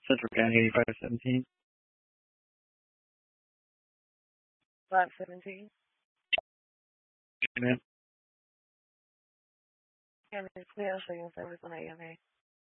Central County 8517. Lot 17. Amen. Cameron is clear. I'll show you in service on AMA.